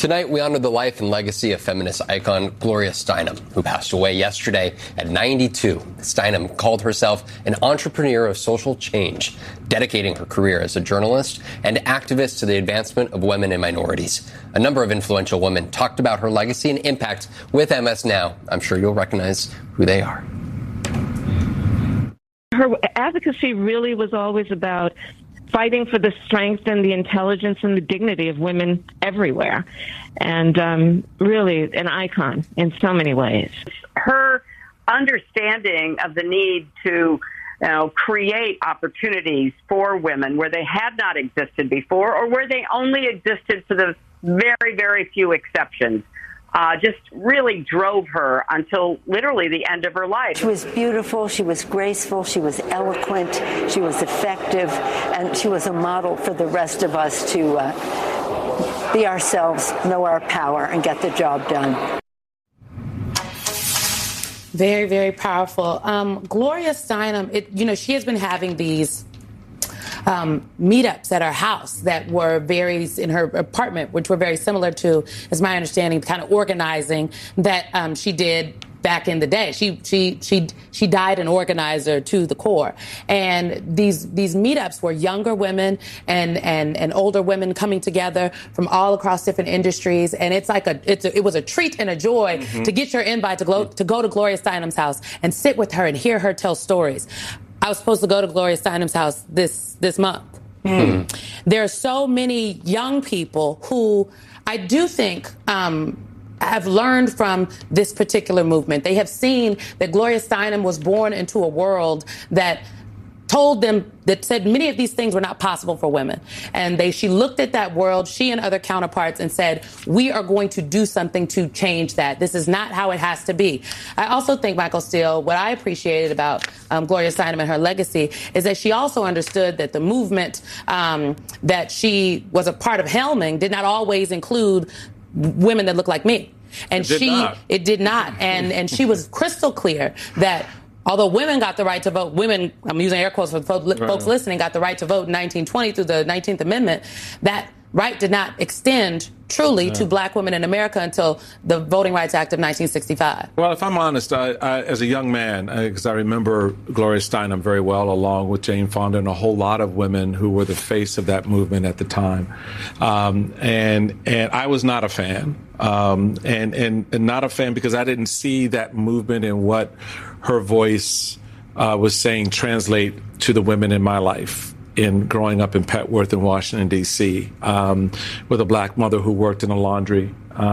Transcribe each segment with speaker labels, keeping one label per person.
Speaker 1: Tonight, we honor the life and legacy of feminist icon Gloria Steinem, who passed away yesterday at 92. Steinem called herself an entrepreneur of social change, dedicating her career as a journalist and activist to the advancement of women and minorities. A number of influential women talked about her legacy and impact with MS Now. I'm sure you'll recognize who they are.
Speaker 2: Her advocacy really was always about fighting for the strength and the intelligence and the dignity of women everywhere. And really an icon in so many ways.
Speaker 3: Her understanding of the need to create opportunities for women where they had not existed before or where they only existed for the very, very few exceptions. Just really drove her until literally the end of her life.
Speaker 4: She was beautiful, she was graceful, she was eloquent, she was effective, and she was a model for the rest of us to be ourselves, know our power, and get the job done.
Speaker 5: Very, very powerful. Gloria Steinem, she has been having these meetups at her house that were in her apartment, which were very similar to, as my understanding, the kind of organizing that she did back in the day. She died an organizer to the core. And these meetups were younger women and older women coming together from all across different industries. And it was a treat and a joy to get your invite to go to Gloria Steinem's house and sit with her and hear her tell stories. I was supposed to go to Gloria Steinem's house this month. There are so many young people who I do think have learned from this particular movement. They have seen that Gloria Steinem was born into a world that said many of these things were not possible for women. And she looked at that world, she and other counterparts, and said, we are going to do something to change that. This is not how it has to be. I also think, Michael Steele, what I appreciated about Gloria Steinem and her legacy is that she also understood that the movement that she was a part of helming did not always include women that look like me. And it did not. And she was crystal clear that although women got the right to vote, I'm using air quotes for folks listening, got the right to vote in 1920 through the 19th Amendment, that right did not extend truly to black women in America until the Voting Rights Act of 1965.
Speaker 6: Well, if I'm honest, I as a young man, because I remember Gloria Steinem very well, along with Jane Fonda and a whole lot of women who were the face of that movement at the time. And I was not a fan. And not a fan because I didn't see that movement and what her voice was saying translate to the women in my life. In growing up in Petworth in Washington, D.C., with a black mother who worked in a laundry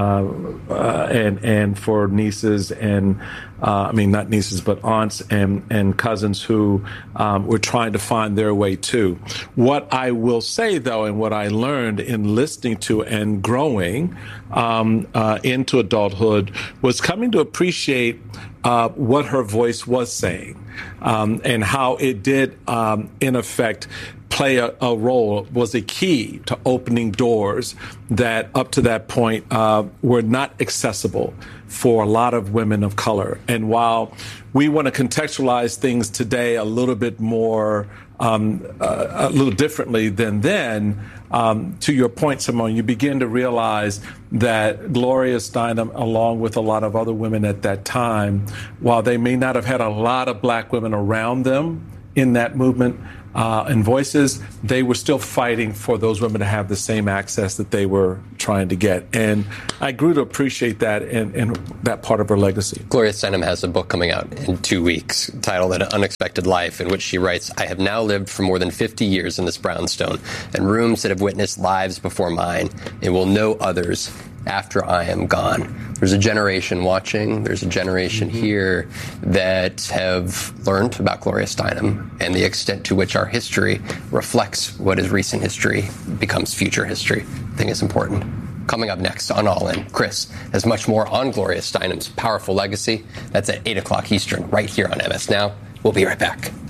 Speaker 6: and for nieces and, not nieces, but aunts and cousins who were trying to find their way too. What I will say, though, and what I learned in listening to and growing into adulthood was coming to appreciate what her voice was saying and how it did, in effect, play a role, was a key to opening doors that up to that point were not accessible for a lot of women of color. And while we want to contextualize things today a little bit more, a little differently than then, to your point, Simone, you begin to realize that Gloria Steinem, along with a lot of other women at that time, while they may not have had a lot of black women around them in that movement, and voices, they were still fighting for those women to have the same access that they were trying to get. And I grew to appreciate that and that part of her legacy.
Speaker 1: Gloria Steinem has a book coming out in 2 weeks titled An Unexpected Life, in which she writes, I have now lived for more than 50 years in this brownstone and rooms that have witnessed lives before mine and will know others after I am gone. There's a generation watching, there's a generation here that have learned about Gloria Steinem and the extent to which our history reflects what is recent history becomes future history. I think it's important. Coming up next on All In, Chris has much more on Gloria Steinem's powerful legacy. That's at 8 o'clock Eastern, right here on MS Now. We'll be right back.